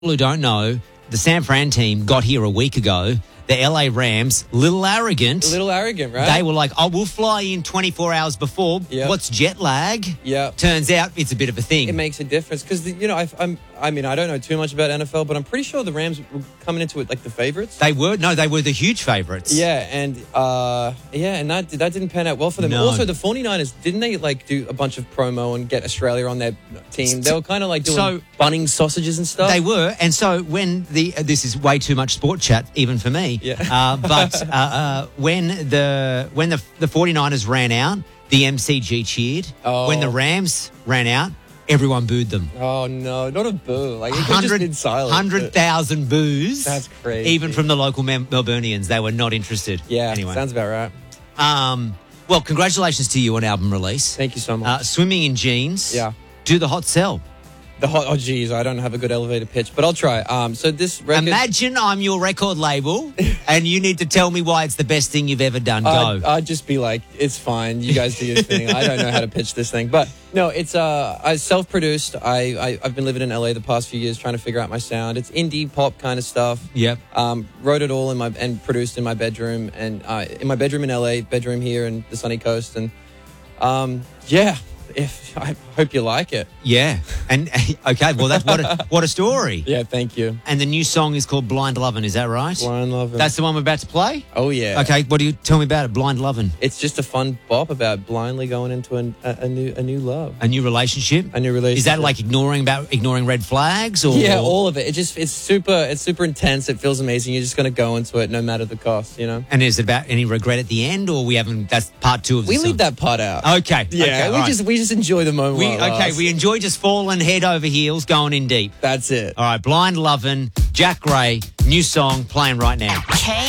who don't know, the San Fran team got here a week ago. The LA Rams, little arrogant. A little arrogant, right? They were like, oh, we'll fly in 24 hours before. Yep. What's jet lag? Yeah. Turns out it's a bit of a thing. It makes a difference because, I don't know too much about NFL, but I'm pretty sure the Rams were coming into it like the favorites. They were the huge favorites. Yeah, and that didn't pan out well for them. No. Also, the 49ers, didn't they like do a bunch of promo and get Australia on their team? They were kind of like doing bunning sausages and stuff. They were, and so when this is way too much sport chat even for me. Yeah. But when the 49ers ran out, the MCG cheered. Oh. When the Rams ran out, everyone booed them. Oh no, not a boo! Like it could just been silent. 100,000 boos. That's crazy. Even from the local Melburnians, they were not interested. Yeah, anyway, sounds about right. Well, congratulations to you on album release. Thank you so much. Swimming in Jeans. Yeah. Do the hot sell. Oh, geez, I don't have a good elevator pitch, but I'll try. So this record... Imagine I'm your record label and you need to tell me why it's the best thing you've ever done. Go. I'd just be like, it's fine. You guys do your thing. I don't know how to pitch this thing. But no, it's I self-produced. I've been living in LA the past few years trying to figure out my sound. It's indie pop kind of stuff. Yep. Wrote it all and produced in my bedroom and in my bedroom in LA, bedroom here in the sunny coast. And yeah. I hope you like it. Yeah. And okay, well, that's what a story. Yeah, thank you. And the new song is called Blind Lovin', is that right? Blind Lovin'. That's the one we're about to play? Oh, yeah. Okay, what do you tell me about it, Blind Lovin'? It's just a fun bop about blindly going into a new love. A new relationship? A new relationship. Is that like ignoring red flags? Or yeah, all of it. It's super intense. It feels amazing. You're just going to go into it no matter the cost, you know? And is it about any regret at the end, or that's part two of the song? We leave that part out. Okay. Yeah, okay, we just enjoy the moment. We enjoy just falling head over heels, going in deep. That's it. All right, Blind Lovin', Jack Gray, new song playing right now.